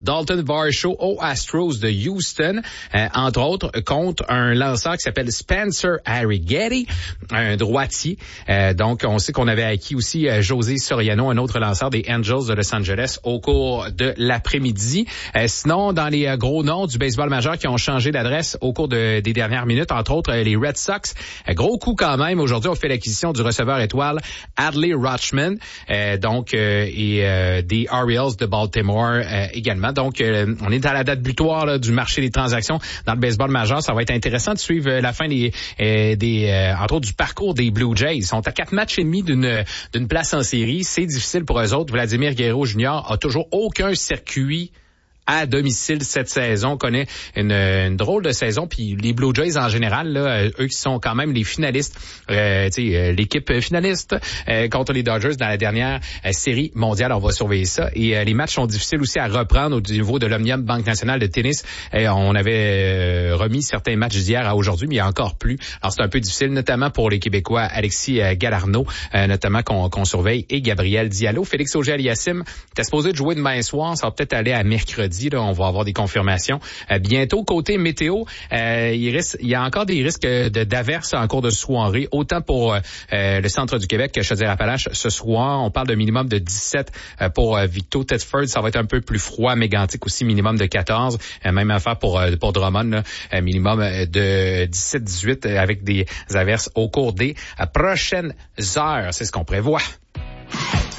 Dalton Varsho aux Astros de Houston, entre autres, contre un lanceur qui s'appelle Spencer Arrighetti, un droitier. Donc, on sait qu'on avait acquis aussi José Soriano, un autre lanceur des Angels de Los Angeles au cours de l'après-midi. Sinon, dans les gros noms du baseball majeur qui ont changé d'adresse au cours des dernières minutes, entre autres, les Red Sox. Gros coup quand même. Aujourd'hui, on fait l'acquisition du receveur étoile Adley Rutschman, et des Orioles de Baltimore également. Donc, on est à la date butoir là, du marché des transactions dans le baseball majeur. Ça va être intéressant de suivre la fin entre autres du parcours des Blue Jays. Ils sont à 4 matchs et demi d'une place en série. C'est difficile pour eux autres. Vladimir Guerrero Jr. a toujours aucun circuit à domicile cette saison, connaît une drôle de saison, puis les Blue Jays en général, là, eux qui sont quand même les finalistes, l'équipe finaliste contre les Dodgers dans la dernière série mondiale, on va surveiller ça. Et les matchs sont difficiles aussi à reprendre au niveau de l'Omnium Banque nationale de tennis. On avait remis certains matchs d'hier à aujourd'hui, mais il y a encore plus. Alors c'est un peu difficile, notamment pour les Québécois Alexis Galarneau, notamment qu'on surveille, et Gabriel Diallo. Félix Auger-Aliassime était supposé de jouer demain soir, ça va peut-être aller à mercredi. Là, on va avoir des confirmations. Bientôt, côté météo, il y a encore des risques d'averses en cours de soirée, autant pour le centre du Québec que Chaudière-Appalaches ce soir. On parle de minimum de 17 pour Victo. Thetford, ça va être un peu plus froid. Mégantic aussi, minimum de 14. Même affaire pour Drummond, là, minimum de 17-18 avec des averses au cours des prochaines heures. C'est ce qu'on prévoit.